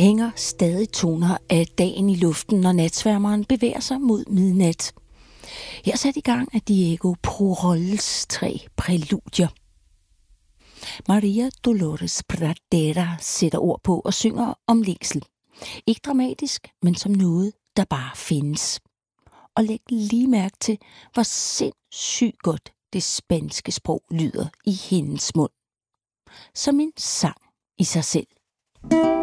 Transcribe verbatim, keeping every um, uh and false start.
hænger stadig toner af dagen i luften, når natsværmeren bevæger sig mod midnat. Jeg er sat i gang af Diego Porolles tre præludier. Maria Dolores Pradera sætter ord på og synger om længsel. Ikke dramatisk, men som noget, der bare findes. Og læg lige mærke til, hvor sindssygt godt det spanske sprog lyder i hendes mund. Som en sang i sig selv.